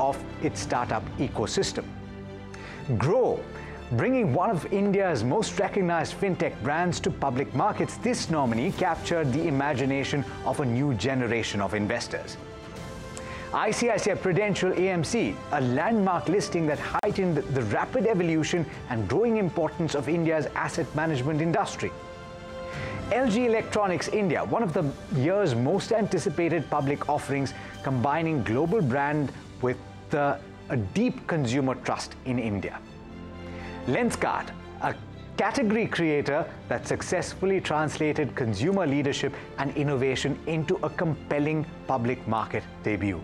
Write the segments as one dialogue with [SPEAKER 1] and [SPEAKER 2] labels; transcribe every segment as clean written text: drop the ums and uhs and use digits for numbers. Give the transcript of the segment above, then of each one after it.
[SPEAKER 1] of its startup ecosystem. Grow, bringing one of India's most recognized fintech brands to public markets, this nominee captured the imagination of a new generation of investors. ICICI Prudential AMC, a landmark listing that heightened the rapid evolution and growing importance of India's asset management industry. LG Electronics India, one of the year's most anticipated public offerings, combining global brand with a deep consumer trust in India. Lenskart, a category creator that successfully translated consumer leadership and innovation into a compelling public market debut.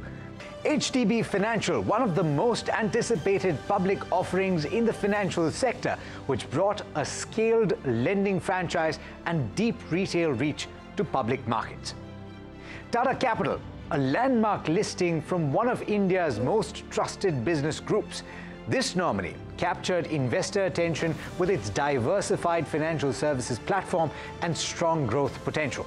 [SPEAKER 1] HDB Financial, one of the most anticipated public offerings in the financial sector, which brought a scaled lending franchise and deep retail reach to public markets. Tata Capital, a landmark listing from one of India's most trusted business groups. This nominee captured investor attention with its diversified financial services platform and strong growth potential.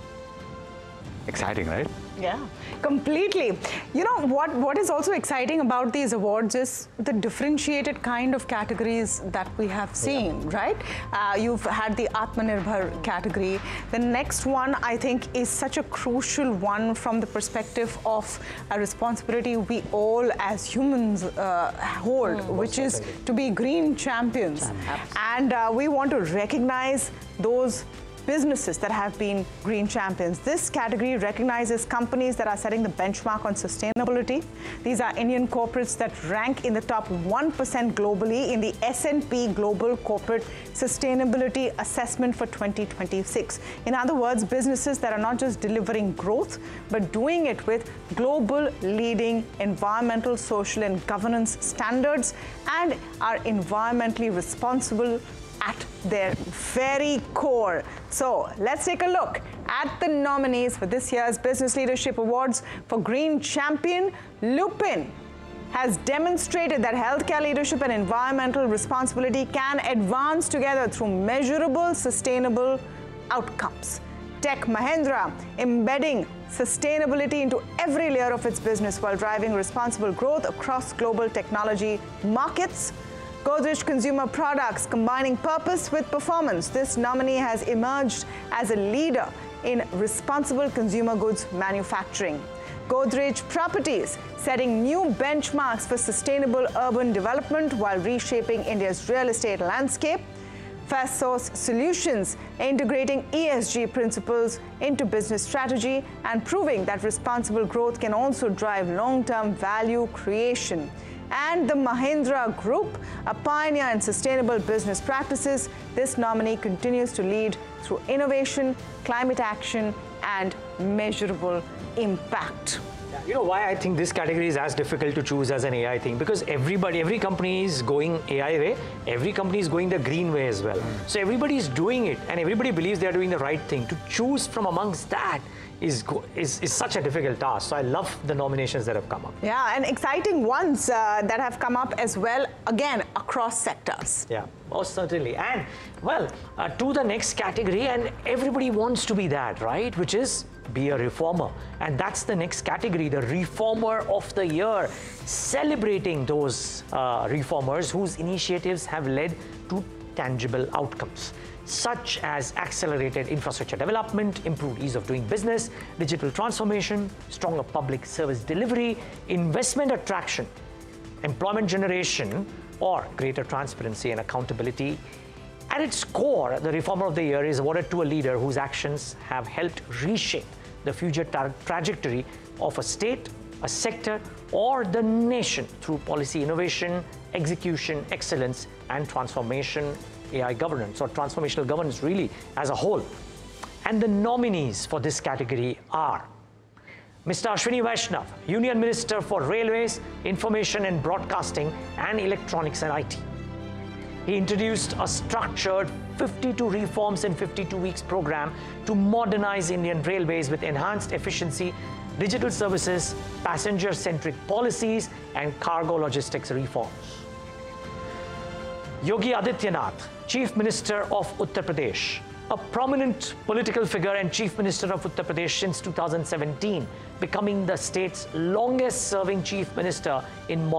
[SPEAKER 1] Exciting, right?
[SPEAKER 2] Yeah, completely. You know, what is also exciting about these awards is the differentiated kind of categories that we have seen, right? You've had the Atmanirbhar category. The next one, I think, is such a crucial one from the perspective of a responsibility we all as humans hold, which is to be green champions. And we want to recognize those businesses that have been green champions. This category recognizes companies that are setting the benchmark on sustainability. These are Indian corporates that rank in the top 1% globally in the S&P Global Corporate Sustainability Assessment for 2026. In other words, businesses that are not just delivering growth, but doing it with global leading environmental, social, and governance standards and are environmentally responsible at their very core. So let's take a look at the nominees for this year's Business Leadership Awards. For Green Champion, Lupin has demonstrated that healthcare leadership and environmental responsibility can advance together through measurable, sustainable outcomes. Tech Mahindra, embedding sustainability into every layer of its business while driving responsible growth across global technology markets. Godrej Consumer Products, combining purpose with performance. This nominee has emerged as a leader in responsible consumer goods manufacturing. Godrej Properties, setting new benchmarks for sustainable urban development while reshaping India's real estate landscape. FastSource Solutions, integrating ESG principles into business strategy and proving that responsible growth can also drive long-term value creation. And the Mahindra Group, a pioneer in sustainable business practices. This nominee continues to lead through innovation, climate action, and measurable impact.
[SPEAKER 3] You know why I think this category is as difficult to choose as an AI thing? Because every company is going AI way, every company is going the green way as well. So everybody is doing it and everybody believes they are doing the right thing. To choose from amongst that is such a difficult task. So I love the nominations that have come up.
[SPEAKER 2] Yeah, and exciting ones that have come up as well, again, across sectors.
[SPEAKER 3] Yeah, most certainly. And well, to the next category, and everybody wants to be that, right? Which is be a reformer. And that's the next category, the Reformer of the Year, celebrating those reformers whose initiatives have led to tangible outcomes, such as accelerated infrastructure development, improved ease of doing business, digital transformation, stronger public service delivery, investment attraction, employment generation, or greater transparency and accountability. At its core, the Reformer of the Year is awarded to a leader whose actions have helped reshape the future trajectory of a state, a sector, or the nation through policy innovation, execution, excellence, and transformation, AI governance, or transformational governance really as a whole. And the nominees for this category are Mr. Ashwini Vaishnav, Union Minister for Railways, Information and Broadcasting, and Electronics and IT. He introduced a structured 52 reforms in 52 weeks program to modernize Indian railways with enhanced efficiency, digital services, passenger-centric policies, and cargo logistics reforms. Yogi Adityanath, Chief Minister of Uttar Pradesh, a prominent political figure and Chief Minister of Uttar Pradesh since 2017, becoming the state's longest-serving Chief Minister in